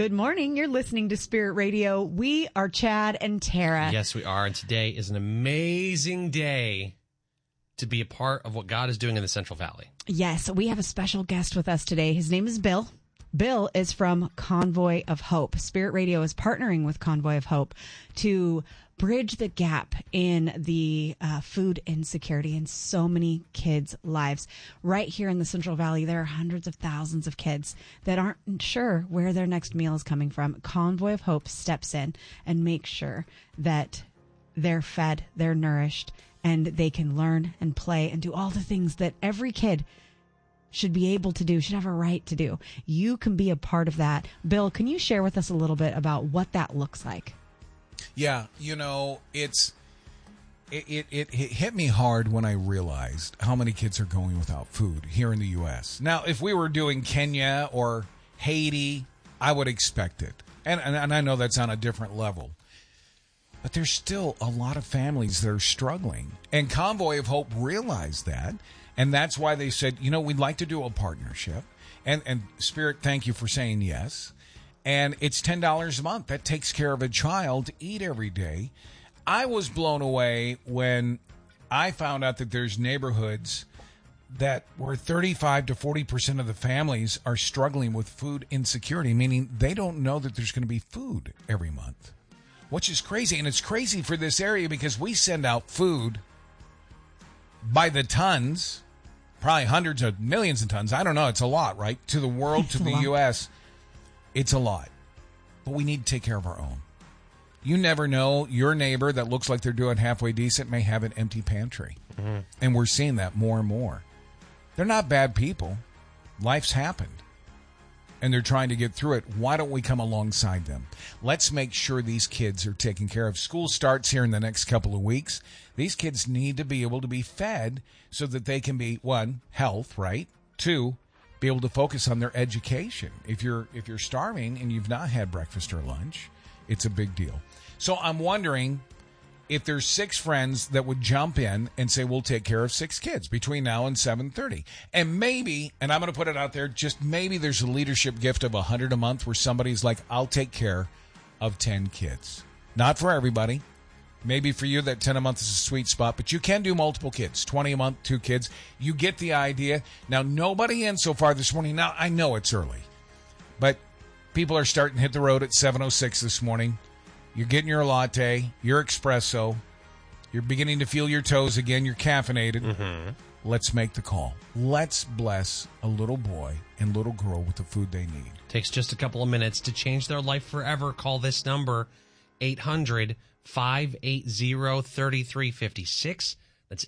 Good morning. You're listening to Spirit Radio. We are Chad and Tara. Yes, we are. And today is an amazing day to be a part of what God is doing in the Central Valley. Yes, we have a special guest with us today. His name is Bill. Bill is from Convoy of Hope. Spirit Radio is partnering with Convoy of Hope to bridge the gap in the food insecurity in so many kids' lives. Right here in the Central Valley, there are hundreds of thousands of kids that aren't sure where their next meal is coming from. Convoy of Hope steps in and makes sure that they're fed, they're nourished, and they can learn and play and do all the things that every kid should be able to do, should have a right to do. You can be a part of that. Bill, can you share with us a little bit about what that looks like? Yeah, you know, it hit me hard when I realized how many kids are going without food here in the U.S. Now, if we were doing Kenya or Haiti, I would expect it. And I know that's on a different level. But there's still a lot of families that are struggling. And Convoy of Hope realized that. And that's why they said, you know, we'd like to do a partnership. And Spirit, thank you for saying yes. And it's $10 a month. That takes care of a child to eat every day. I was blown away when I found out that there's neighborhoods that where 35 to 40% of the families are struggling with food insecurity, meaning they don't know that there's going to be food every month, which is crazy. And it's crazy for this area because we send out food by the tons, probably hundreds of millions of tons. I don't know. It's a lot, right? To the world, to the U.S., it's a lot. But we need to take care of our own. You never know. Your neighbor that looks like they're doing halfway decent may have an empty pantry. Mm-hmm. And we're seeing that more and more. They're not bad people. Life's happened. And they're trying to get through it. Why don't we come alongside them? Let's make sure these kids are taken care of. School starts here in the next couple of weeks. These kids need to be able to be fed so that they can be, one, health, right? Two, be able to focus on their education. If you're starving and you've not had breakfast or lunch, it's a big deal. So I'm wondering if there's 6 friends that would jump in and say, we'll take care of 6 kids between now and 7:30. And maybe, and I'm going to put it out there, just maybe there's a leadership gift of $100 a month where somebody's like, I'll take care of 10 kids. Not for everybody. Maybe for you that 10 a month is a sweet spot, but you can do multiple kids, 20 a month, 2 kids. You get the idea. Now, nobody in so far this morning. Now, I know it's early, but people are starting to hit the road at 7:06 this morning. You're getting your latte, your espresso. You're beginning to feel your toes again. You're caffeinated. Mm-hmm. Let's make the call. Let's bless a little boy and little girl with the food they need. Takes just a couple of minutes to change their life forever. Call this number, 800-580-3356. That's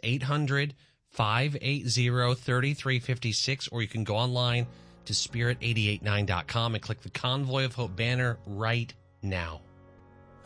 800-580-3356. Or you can go online to spirit889.com and click the Convoy of Hope banner right now.